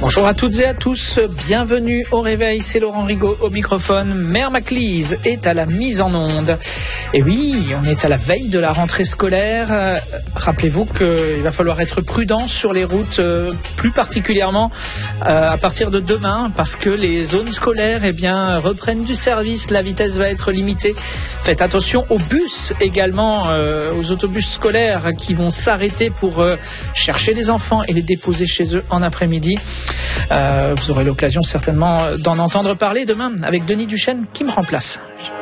Bonjour à toutes et à tous, bienvenue au réveil, c'est Laurent Rigaud au microphone. Mère Maclise est à la mise en onde. Et oui, on est à la veille de la rentrée scolaire. Rappelez-vous qu'il va falloir être prudent sur les routes, plus particulièrement à partir de demain, parce que les zones scolaires reprennent du service, la vitesse va être limitée. Faites attention aux bus également, aux autobus scolaires qui vont s'arrêter pour chercher les enfants et les déposer chez eux en après-midi. Vous aurez l'occasion certainement d'en entendre parler demain avec Denis Duchesne qui me remplace.